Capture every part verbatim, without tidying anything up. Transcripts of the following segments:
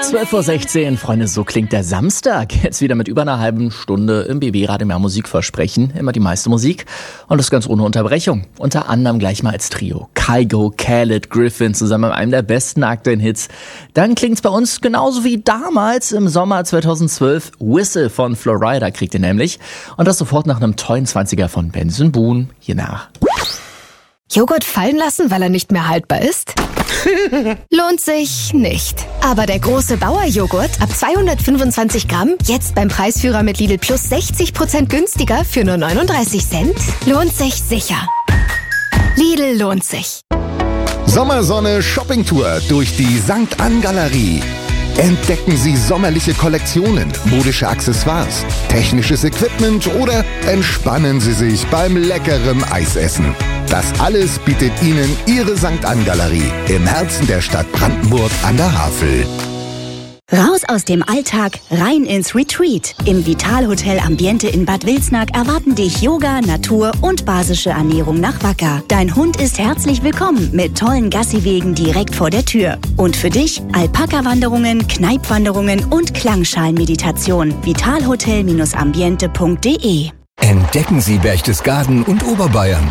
zwölf Uhr sechzehn, Freunde, so klingt der Samstag. Jetzt wieder mit über einer halben Stunde im B B-Radio mehr Musik versprechen. Immer die meiste Musik und das ganz ohne Unterbrechung. Unter anderem gleich mal als Trio. Kygo, Khaled, Griffin zusammen mit einem der besten aktuellen Hits. Dann klingt's bei uns genauso wie damals im Sommer zweitausendzwölf. Whistle von Florida kriegt ihr nämlich. Und das sofort nach einem tollen zwanziger von Benson Boone. Hier nach. Joghurt fallen lassen, weil er nicht mehr haltbar ist? Lohnt sich nicht. Aber der große Bauer-Joghurt ab zweihundertfünfundzwanzig Gramm, jetzt beim Preisführer mit Lidl Plus sechzig Prozent günstiger für nur neununddreißig Cent, lohnt sich sicher. Lidl lohnt sich. Sommersonne Shoppingtour durch die Sankt Ann Galerie. Entdecken Sie sommerliche Kollektionen, modische Accessoires, technisches Equipment oder entspannen Sie sich beim leckeren Eisessen. Das alles bietet Ihnen Ihre Sankt Ann Galerie im Herzen der Stadt Brandenburg an der Havel. Raus aus dem Alltag, rein ins Retreat. Im Vital-Hotel Ambiente in Bad Wilsnack erwarten dich Yoga, Natur und basische Ernährung nach Wacker. Dein Hund ist herzlich willkommen mit tollen Gassiwegen direkt vor der Tür. Und für dich Alpaka-Wanderungen, Kneipwanderungen und Klangschalenmeditation. vitalhotel ambiente punkt de. Entdecken Sie Berchtesgaden und Oberbayern.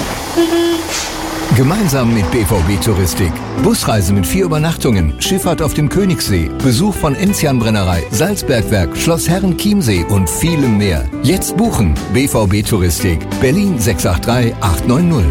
Gemeinsam mit B V B Touristik. Busreise mit vier Übernachtungen, Schifffahrt auf dem Königssee, Besuch von Enzian-Brennerei, Salzbergwerk, Schloss Herren-Chiemsee und vielem mehr. Jetzt buchen. B V B Touristik. Berlin sechs acht drei acht neun null.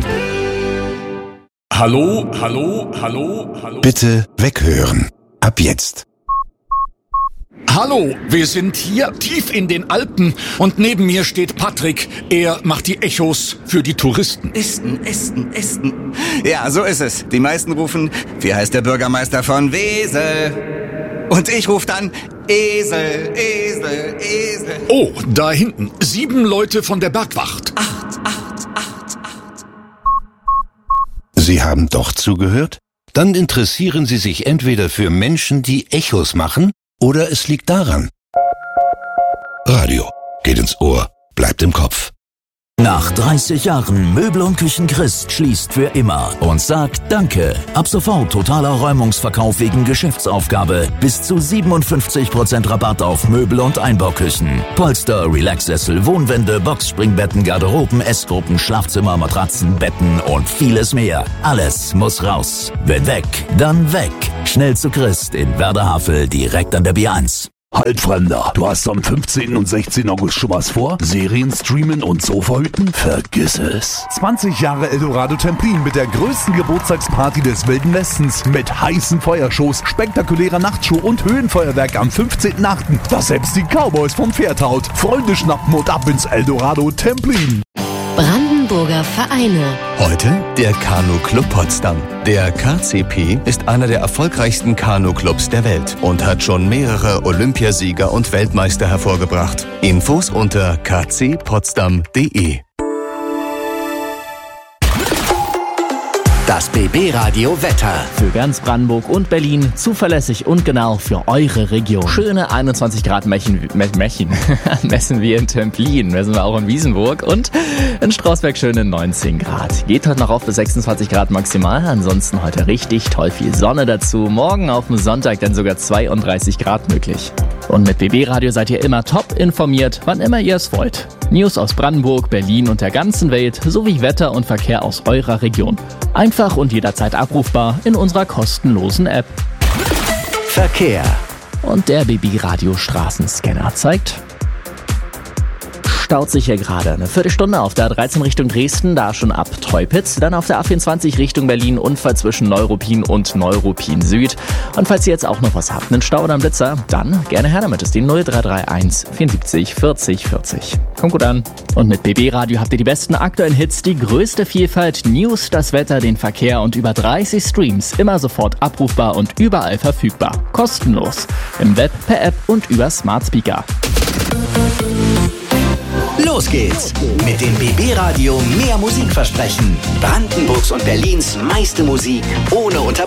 Hallo, hallo, hallo, hallo. Bitte weghören. Ab jetzt. Hallo, wir sind hier tief in den Alpen und neben mir steht Patrick. Er macht die Echos für die Touristen. Esten, Esten, Esten. Ja, so ist es. Die meisten rufen, wie heißt der Bürgermeister von Wesel? Und ich rufe dann, Esel, Esel, Esel. Oh, da hinten, sieben Leute von der Bergwacht. Acht, acht, acht, acht. Sie haben doch zugehört? Dann interessieren Sie sich entweder für Menschen, die Echos machen, oder es liegt daran. Radio geht ins Ohr, bleibt im Kopf. Nach dreißig Jahren Möbel und Küchen Christ schließt für immer und sagt Danke. Ab sofort totaler Räumungsverkauf wegen Geschäftsaufgabe. Bis zu siebenundfünfzig Prozent Rabatt auf Möbel und Einbauküchen. Polster, Relaxsessel, Wohnwände, Boxspringbetten, Garderoben, Essgruppen, Schlafzimmer, Matratzen, Betten und vieles mehr. Alles muss raus. Wenn weg, dann weg. Schnell zu Christ in Werder-Havel, direkt an der B eins. Halt, Fremder, du hast am fünfzehnten und sechzehnten August schon was vor? Serien streamen und Sofa hüten? Vergiss es. zwanzig Jahre Eldorado Templin mit der größten Geburtstagsparty des Wilden Westens mit heißen Feuershows, spektakulärer Nachtshow und Höhenfeuerwerk am fünfzehnten achten Das selbst die Cowboys vom Pferd haut. Freunde schnappen und ab ins Eldorado Templin. Brandenburger Vereine. Heute der Kanu-Club Potsdam. Der K C P ist einer der erfolgreichsten Kanu-Clubs der Welt und hat schon mehrere Olympiasieger und Weltmeister hervorgebracht. Infos unter k c potsdam punkt de. Das B B-Radio Wetter. Für ganz Brandenburg und Berlin zuverlässig und genau für eure Region. Schöne einundzwanzig Grad Mächen, Mächen. messen wir in Templin, messen wir auch in Wiesenburg und in Strausberg schöne neunzehn Grad. Geht heute noch auf bis sechsundzwanzig Grad maximal, ansonsten heute richtig toll viel Sonne dazu. Morgen auf dem Sonntag dann sogar zweiunddreißig Grad möglich. Und mit B B-Radio seid ihr immer top informiert, wann immer ihr es wollt. News aus Brandenburg, Berlin und der ganzen Welt sowie Wetter und Verkehr aus eurer Region. Einfach und jederzeit abrufbar in unserer kostenlosen App. Verkehr. Und der B B-Radio Straßenscanner zeigt... Staut sich hier gerade eine Viertelstunde auf der A dreizehn Richtung Dresden, da schon ab Teupitz. Dann auf der A vierundzwanzig Richtung Berlin, Unfall zwischen Neuruppin und Neuruppin Süd. Und falls ihr jetzt auch noch was habt, einen Stau oder einen Blitzer, dann gerne her damit. Ist die null drei drei eins vierundsiebzig vierzig vierzig. Kommt gut an. Und mit B B-Radio habt ihr die besten aktuellen Hits, die größte Vielfalt, News, das Wetter, den Verkehr und über dreißig Streams. Immer sofort abrufbar und überall verfügbar. Kostenlos. Im Web, per App und über Smart Speaker. Los geht's mit dem B B-Radio mehr Musik versprechen. Brandenburgs und Berlins meiste Musik ohne Unterbrechung.